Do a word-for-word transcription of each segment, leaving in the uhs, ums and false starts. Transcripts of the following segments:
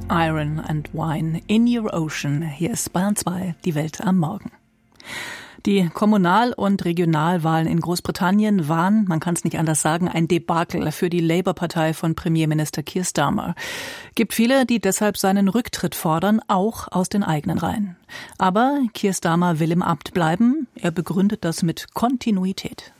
Iron and Wine in Your Ocean. Hier ist Bayern zwei, die Welt am Morgen. Die Kommunal- und Regionalwahlen in Großbritannien waren, man kann es nicht anders sagen, ein Debakel für die Labour-Partei von Premierminister Keir Starmer. Gibt viele, die deshalb seinen Rücktritt fordern, auch aus den eigenen Reihen. Aber Keir Starmer will im Amt bleiben. Er begründet das mit Kontinuität.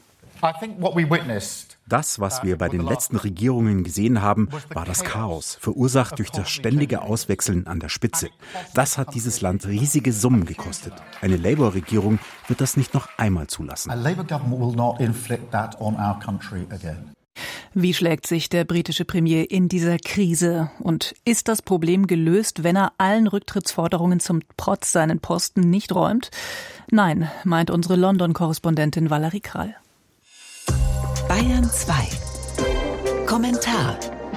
Das, was wir bei den letzten Regierungen gesehen haben, war das Chaos, verursacht durch das ständige Auswechseln an der Spitze. Das hat dieses Land riesige Summen gekostet. Eine Labour-Regierung wird das nicht noch einmal zulassen. Wie schlägt sich der britische Premier in dieser Krise? Und ist das Problem gelöst, wenn er allen Rücktrittsforderungen zum Trotz seinen Posten nicht räumt? Nein, meint unsere London-Korrespondentin Valerie Krall. Bayern zwei. Kommentar.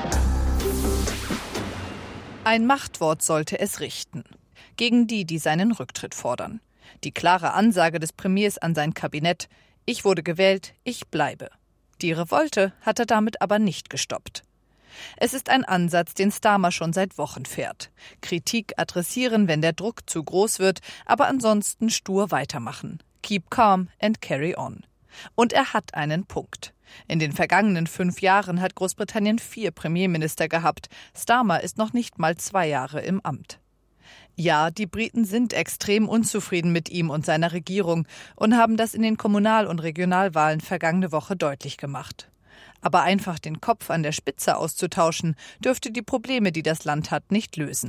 Ein Machtwort sollte es richten. Gegen die, die seinen Rücktritt fordern. Die klare Ansage des Premiers an sein Kabinett: Ich wurde gewählt, ich bleibe. Die Revolte hat er damit aber nicht gestoppt. Es ist ein Ansatz, den Starmer schon seit Wochen fährt. Kritik adressieren, wenn der Druck zu groß wird, aber ansonsten stur weitermachen. Keep calm and carry on. Und er hat einen Punkt. In den vergangenen fünf Jahren hat Großbritannien vier Premierminister gehabt. Starmer ist noch nicht mal zwei Jahre im Amt. Ja, die Briten sind extrem unzufrieden mit ihm und seiner Regierung und haben das in den Kommunal- und Regionalwahlen vergangene Woche deutlich gemacht. Aber einfach den Kopf an der Spitze auszutauschen, dürfte die Probleme, die das Land hat, nicht lösen.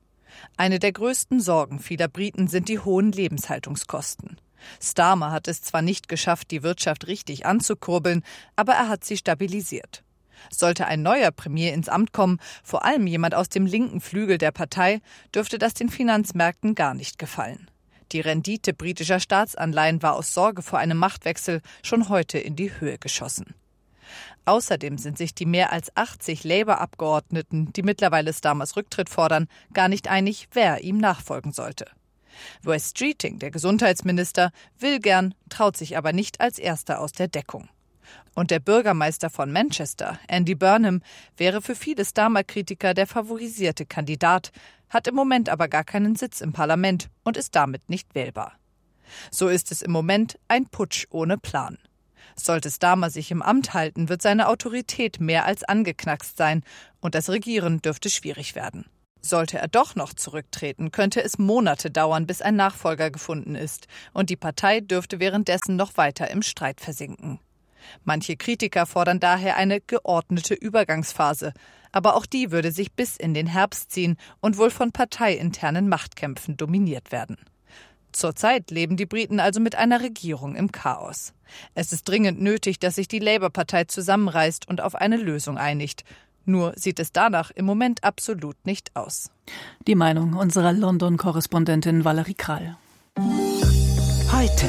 Eine der größten Sorgen vieler Briten sind die hohen Lebenshaltungskosten. Starmer hat es zwar nicht geschafft, die Wirtschaft richtig anzukurbeln, aber er hat sie stabilisiert. Sollte ein neuer Premier ins Amt kommen, vor allem jemand aus dem linken Flügel der Partei, dürfte das den Finanzmärkten gar nicht gefallen. Die Rendite britischer Staatsanleihen war aus Sorge vor einem Machtwechsel schon heute in die Höhe geschossen. Außerdem sind sich die mehr als achtzig Labour-Abgeordneten, die mittlerweile Starmers Rücktritt fordern, gar nicht einig, wer ihm nachfolgen sollte. Wes Streeting, der Gesundheitsminister, will gern, traut sich aber nicht als Erster aus der Deckung. Und der Bürgermeister von Manchester, Andy Burnham, wäre für viele Starmer-Kritiker der favorisierte Kandidat, hat im Moment aber gar keinen Sitz im Parlament und ist damit nicht wählbar. So ist es im Moment ein Putsch ohne Plan. Sollte Starmer sich im Amt halten, wird seine Autorität mehr als angeknackst sein und das Regieren dürfte schwierig werden. Sollte er doch noch zurücktreten, könnte es Monate dauern, bis ein Nachfolger gefunden ist, und die Partei dürfte währenddessen noch weiter im Streit versinken. Manche Kritiker fordern daher eine geordnete Übergangsphase, aber auch die würde sich bis in den Herbst ziehen und wohl von parteiinternen Machtkämpfen dominiert werden. Zurzeit leben die Briten also mit einer Regierung im Chaos. Es ist dringend nötig, dass sich die Labour-Partei zusammenreißt und auf eine Lösung einigt. Nur sieht es danach im Moment absolut nicht aus. Die Meinung unserer London-Korrespondentin Valerie Krall. Heute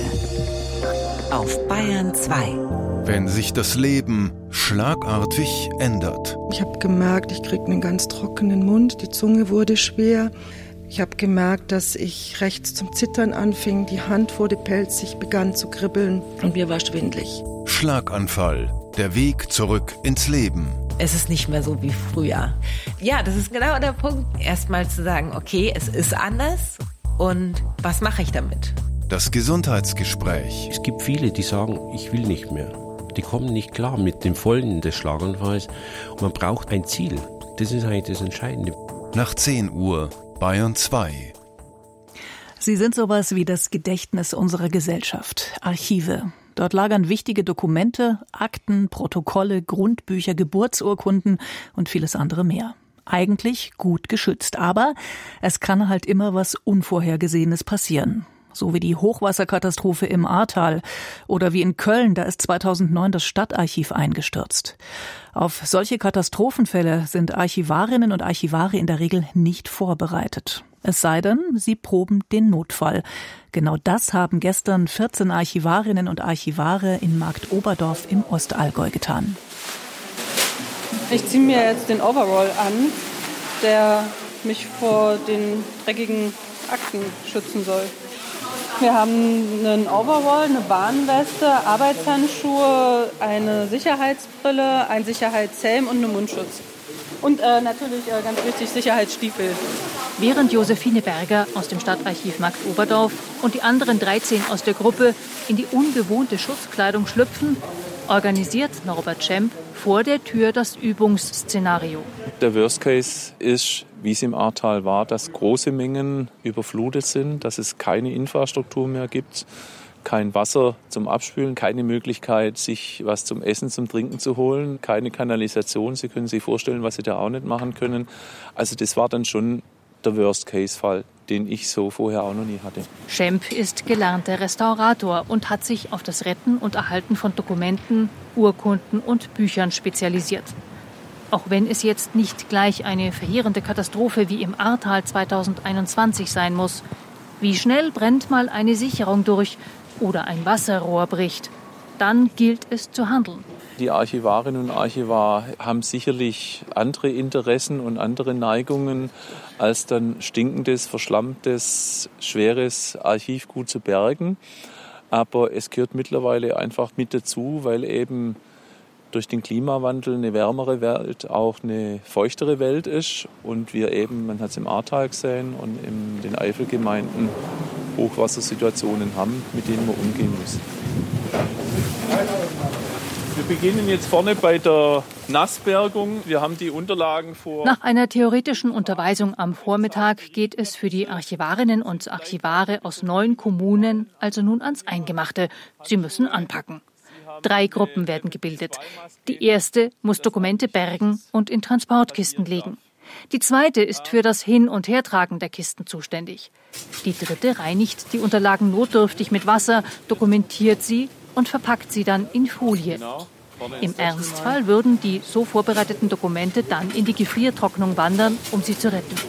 auf Bayern zwei. Wenn sich das Leben schlagartig ändert. Ich habe gemerkt, ich kriege einen ganz trockenen Mund, die Zunge wurde schwer. Ich habe gemerkt, dass ich rechts zum Zittern anfing, die Hand wurde pelzig, begann zu kribbeln und mir war schwindlig. Schlaganfall, der Weg zurück ins Leben. Es ist nicht mehr so wie früher. Ja, das ist genau der Punkt. Erstmal zu sagen, okay, es ist anders und was mache ich damit? Das Gesundheitsgespräch. Es gibt viele, die sagen, ich will nicht mehr. Die kommen nicht klar mit den Folgen des Schlaganfalls. Und man braucht ein Ziel. Das ist eigentlich das Entscheidende. Nach zehn Uhr, Bayern zwei. Sie sind sowas wie das Gedächtnis unserer Gesellschaft. Archive. Dort lagern wichtige Dokumente, Akten, Protokolle, Grundbücher, Geburtsurkunden und vieles andere mehr. Eigentlich gut geschützt, aber es kann halt immer was Unvorhergesehenes passieren. So wie die Hochwasserkatastrophe im Ahrtal oder wie in Köln, da ist zweitausendneun das Stadtarchiv eingestürzt. Auf solche Katastrophenfälle sind Archivarinnen und Archivare in der Regel nicht vorbereitet. Es sei denn, sie proben den Notfall. Genau das haben gestern vierzehn Archivarinnen und Archivare in Marktoberdorf im Ostallgäu getan. Ich ziehe mir jetzt den Overall an, der mich vor den dreckigen Akten schützen soll. Wir haben einen Overall, eine Warnweste, Arbeitshandschuhe, eine Sicherheitsbrille, einen Sicherheitshelm und einen Mundschutz. Und äh, natürlich äh, ganz wichtig, Sicherheitsstiefel. Während Josephine Berger aus dem Stadtarchiv Markt Oberdorf und die anderen dreizehn aus der Gruppe in die ungewohnte Schutzkleidung schlüpfen, organisiert Norbert Schemp vor der Tür das Übungsszenario. Der Worst Case ist, wie es im Ahrtal war, dass große Mengen überflutet sind, dass es keine Infrastruktur mehr gibt, kein Wasser zum Abspülen, keine Möglichkeit, sich was zum Essen, zum Trinken zu holen, keine Kanalisation. Sie können sich vorstellen, was Sie da auch nicht machen können. Also das war dann schon der Worst-Case-Fall, den ich so vorher auch noch nie hatte. Schemp ist gelernter Restaurator und hat sich auf das Retten und Erhalten von Dokumenten, Urkunden und Büchern spezialisiert. Auch wenn es jetzt nicht gleich eine verheerende Katastrophe wie im Ahrtal zweitausendeinundzwanzig sein muss. Wie schnell brennt mal eine Sicherung durch oder ein Wasserrohr bricht? Dann gilt es zu handeln. Die Archivarinnen und Archivar haben sicherlich andere Interessen und andere Neigungen, als dann stinkendes, verschlammtes, schweres Archivgut zu bergen. Aber es gehört mittlerweile einfach mit dazu, weil eben durch den Klimawandel eine wärmere Welt auch eine feuchtere Welt ist. Und wir eben, man hat es im Ahrtal gesehen und in den Eifelgemeinden, Hochwassersituationen haben, mit denen man umgehen muss. Wir beginnen jetzt vorne bei der Nassbergung. Wir haben die Unterlagen vor. Nach einer theoretischen Unterweisung am Vormittag geht es für die Archivarinnen und Archivare aus neun Kommunen also nun ans Eingemachte. Sie müssen anpacken. Drei Gruppen werden gebildet. Die erste muss Dokumente bergen und in Transportkisten legen. Die zweite ist für das Hin- und Hertragen der Kisten zuständig. Die dritte reinigt die Unterlagen notdürftig mit Wasser, dokumentiert sie und verpackt sie dann in Folie. Im Ernstfall würden die so vorbereiteten Dokumente dann in die Gefriertrocknung wandern, um sie zu retten.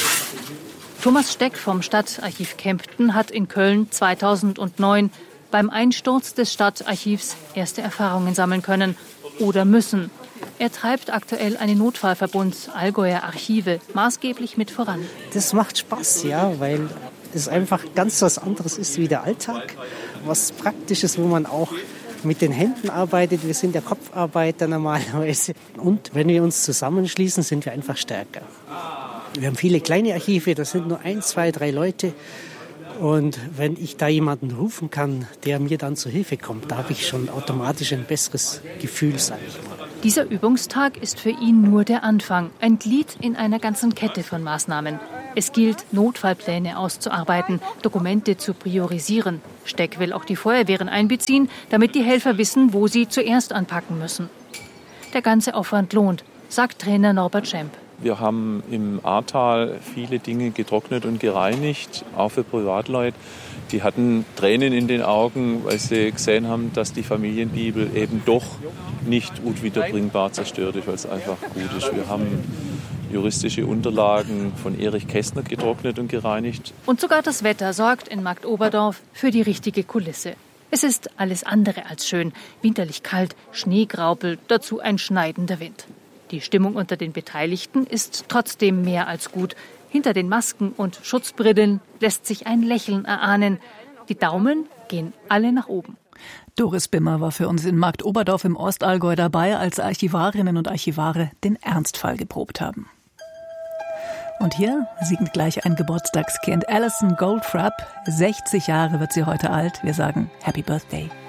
Thomas Steck vom Stadtarchiv Kempten hat in Köln zweitausendneun beim Einsturz des Stadtarchivs erste Erfahrungen sammeln können oder müssen. Er treibt aktuell einen Notfallverbund Allgäuer Archive maßgeblich mit voran. Das macht Spaß, ja, weil es einfach ganz was anderes ist wie der Alltag. Was Praktisches, wo man auch mit den Händen arbeitet. Wir sind ja Kopfarbeiter normalerweise. Und wenn wir uns zusammenschließen, sind wir einfach stärker. Wir haben viele kleine Archive, das sind nur ein, zwei, drei Leute. Und wenn ich da jemanden rufen kann, der mir dann zur Hilfe kommt, da habe ich schon automatisch ein besseres Gefühl, sage ich mal. Dieser Übungstag ist für ihn nur der Anfang, ein Glied in einer ganzen Kette von Maßnahmen. Es gilt, Notfallpläne auszuarbeiten, Dokumente zu priorisieren. Steck will auch die Feuerwehren einbeziehen, damit die Helfer wissen, wo sie zuerst anpacken müssen. Der ganze Aufwand lohnt, sagt Trainer Norbert Schemp. Wir haben im Ahrtal viele Dinge getrocknet und gereinigt, auch für Privatleute. Die hatten Tränen in den Augen, weil sie gesehen haben, dass die Familienbibel eben doch nicht unwiederbringbar zerstört ist, weil es einfach gut ist. Wir haben juristische Unterlagen von Erich Kästner getrocknet und gereinigt. Und sogar das Wetter sorgt in Markt Oberdorf für die richtige Kulisse. Es ist alles andere als schön. Winterlich kalt, Schneegraupel, dazu ein schneidender Wind. Die Stimmung unter den Beteiligten ist trotzdem mehr als gut. Hinter den Masken und Schutzbrillen lässt sich ein Lächeln erahnen. Die Daumen gehen alle nach oben. Doris Bimmer war für uns in Markt Oberdorf im Ostallgäu dabei, als Archivarinnen und Archivare den Ernstfall geprobt haben. Und hier singt gleich ein Geburtstagskind, Alison Goldfrapp. sechzig Jahre wird sie heute alt. Wir sagen Happy Birthday.